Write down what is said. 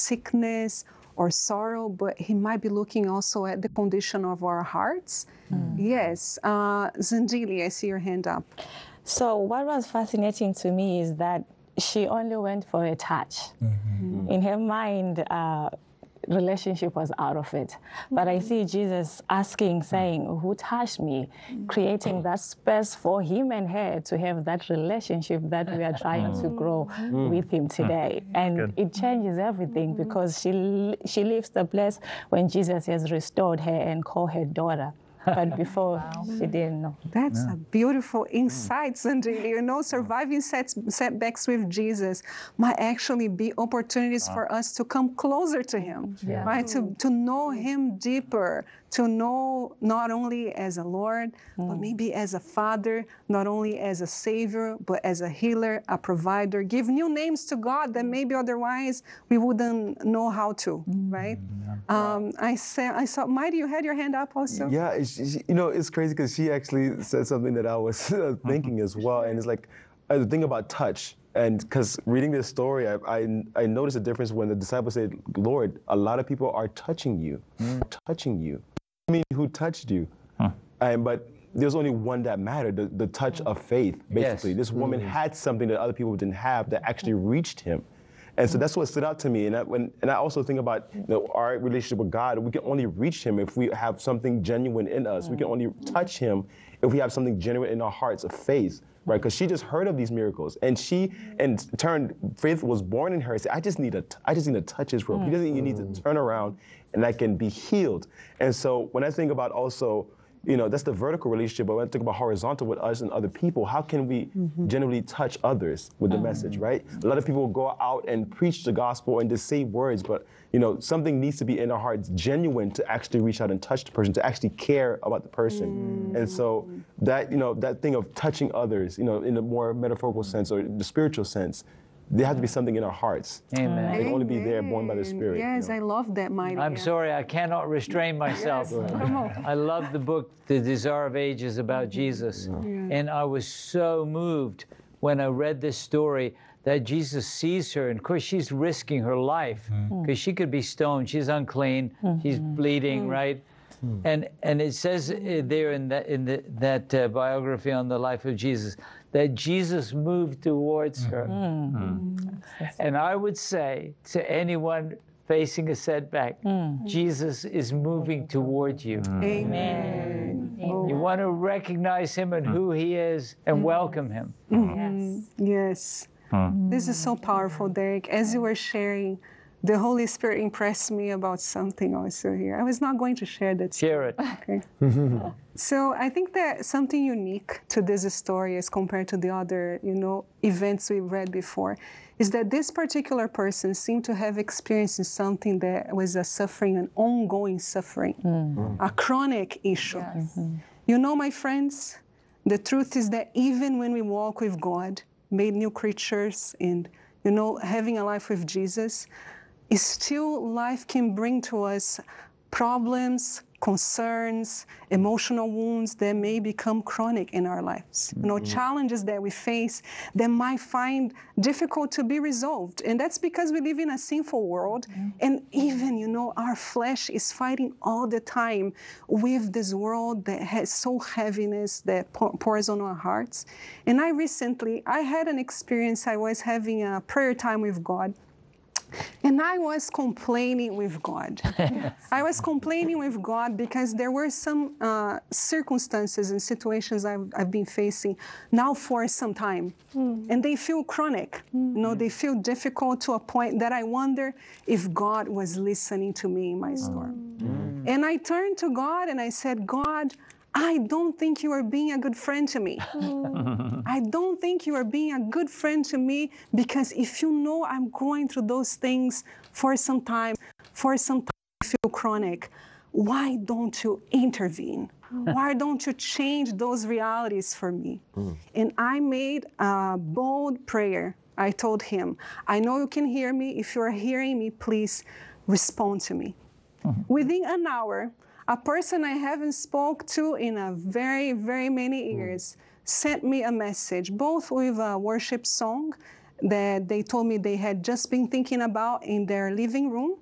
sickness or sorrow, but he might be looking also at the condition of our hearts. Yes. Zandili, I see your hand up. So what was fascinating to me is that she only went for a touch. In her mind, relationship was out of it. But I see Jesus asking, saying, who touched me? Creating that space for him and her to have that relationship that we are trying to grow with him today. And it changes everything because she leaves the place when Jesus has restored her and called her daughter. But before, she didn't know. That's a beautiful insight, Zandili. You know, surviving setbacks with Jesus might actually be opportunities for us to come closer to him, right? To know him deeper, to know not only as a Lord, but maybe as a Father, not only as a Savior, but as a healer, a provider. Give new names to God that maybe otherwise we wouldn't know how to, right? I saw, Mighty, you had your hand up also? Yeah, you know, it's crazy because she actually said something that I was thinking as well. And it's like, the thing about touch, and because reading this story, I noticed a difference when the disciples said, Lord, a lot of people are touching you, touching you. I mean, who touched you? But there's only one that mattered, the touch of faith, basically. Yes. This woman had something that other people didn't have that actually reached him. And so that's what stood out to me. And I also think about, you know, our relationship with God. We can only reach him if we have something genuine in us. We can only touch him if we have something genuine in our hearts of faith, right? Because she just heard of these miracles, and she, in turn, faith was born in her. And said, I just need to touch his robe. He doesn't even need to turn around, and I can be healed. And so when I think about also, you know, that's the vertical relationship, but when I think about horizontal with us and other people, how can we genuinely touch others with the message, right? A lot of people go out and preach the gospel and just say words, but, you know, something needs to be in our hearts genuine to actually reach out and touch the person, to actually care about the person. And so that, you know, that thing of touching others, you know, in a more metaphorical sense or the spiritual sense, there has to be something in our hearts. Amen. It can only be there, born by the Spirit. Yes, you know? I love that, Mighty. I'm sorry, I cannot restrain myself. Yes, come on. I love the book, The Desire of Ages, about Jesus. And I was so moved when I read this story that Jesus sees her. And of course, she's risking her life because she could be stoned. She's unclean. She's bleeding, right? And it says there in that biography on the life of Jesus that Jesus moved towards her. And I would say to anyone facing a setback, Jesus is moving toward you. Amen. You want to recognize him and who he is and welcome him. Yes. This is so powerful, Derek. As you were sharing, the Holy Spirit impressed me about something also here. I was not going to share that. Share it. Okay. So I think that something unique to this story as compared to the other, you know, events we've read before, is that this particular person seemed to have experienced something that was a suffering, an ongoing suffering, a chronic issue. Yes. You know, my friends, the truth is that even when we walk with God, made new creatures, and, you know, having a life with Jesus, still life can bring to us problems, concerns, emotional wounds that may become chronic in our lives. You know, challenges that we face that might find difficult to be resolved. And that's because we live in a sinful world. And even, you know, our flesh is fighting all the time with this world that has so heaviness that pours on our hearts. And I had an experience. I was having a prayer time with God. And I was complaining with God. I was complaining with God because there were some circumstances and situations I've been facing now for some time. And they feel chronic. You know, they feel difficult to a point that I wonder if God was listening to me in my storm. And I turned to God and I said, God, I don't think you are being a good friend to me. I don't think you are being a good friend to me, because if you know I'm going through those things for some time I feel chronic, why don't you intervene? Why don't you change those realities for me? And I made a bold prayer. I told him, I know you can hear me. If you're hearing me, please respond to me. Within an hour, a person I haven't spoke to in a very, very many years sent me a message, both with a worship song that they told me they had just been thinking about in their living room